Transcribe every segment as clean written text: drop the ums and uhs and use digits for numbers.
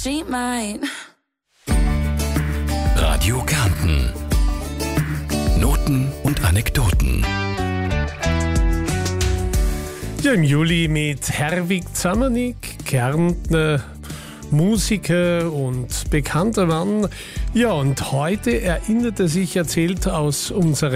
she might. Radio Kärnten. Noten und Anekdoten. Ja, im Juli mit Herwig Zamanik, Kärntner Musiker und bekannter Mann. Ja, und heute erinnert er sich, erzählt aus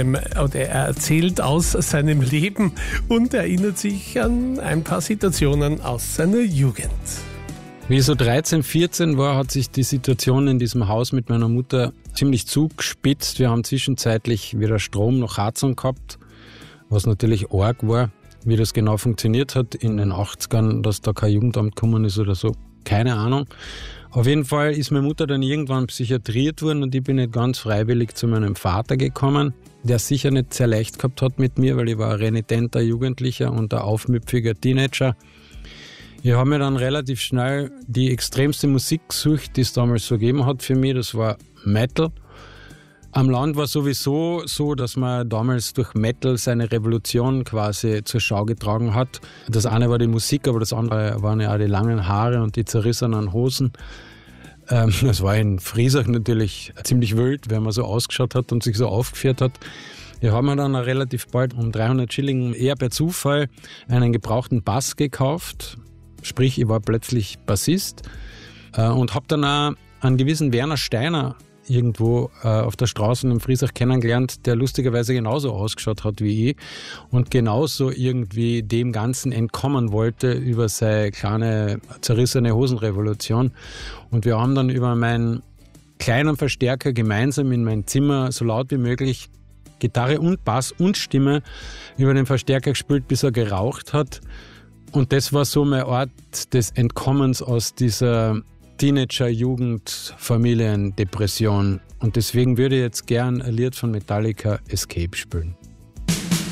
seinem Leben und erinnert sich an ein paar Situationen aus seiner Jugend. Wie ich so 13, 14 war, hat sich die Situation in diesem Haus mit meiner Mutter ziemlich zugespitzt. Wir haben zwischenzeitlich weder Strom noch Heizung gehabt, was natürlich arg war. Wie das genau funktioniert hat in den 80ern, dass da kein Jugendamt gekommen ist oder so, keine Ahnung. Auf jeden Fall ist meine Mutter dann irgendwann psychiatriert worden und ich bin nicht ganz freiwillig zu meinem Vater gekommen, der es sicher nicht sehr leicht gehabt hat mit mir, weil ich war ein renitenter Jugendlicher und ein aufmüpfiger Teenager. Ich habe mir dann relativ schnell die extremste Musik gesucht, die es damals so gegeben hat für mich, das war Metal. Am Land war sowieso so, dass man damals durch Metal seine Revolution quasi zur Schau getragen hat. Das eine war die Musik, aber das andere waren ja auch die langen Haare und die zerrissenen Hosen. Das war in Friesach natürlich ziemlich wild, wenn man so ausgeschaut hat und sich so aufgeführt hat. Ich habe mir dann auch relativ bald um 300 Schilling eher per Zufall einen gebrauchten Bass gekauft. Sprich, ich war plötzlich Bassist und habe dann auch einen gewissen Werner Steiner irgendwo auf der Straße in Friesach kennengelernt, der lustigerweise genauso ausgeschaut hat wie ich und genauso irgendwie dem Ganzen entkommen wollte über seine kleine zerrissene Hosenrevolution. Und wir haben dann über meinen kleinen Verstärker gemeinsam in mein Zimmer so laut wie möglich Gitarre und Bass und Stimme über den Verstärker gespielt, bis er geraucht hat. Und das war so mein Ort des Entkommens aus dieser Teenager-Jugend-Familiendepression. Und deswegen würde ich jetzt gern ein Lied von Metallica, Escape, spielen.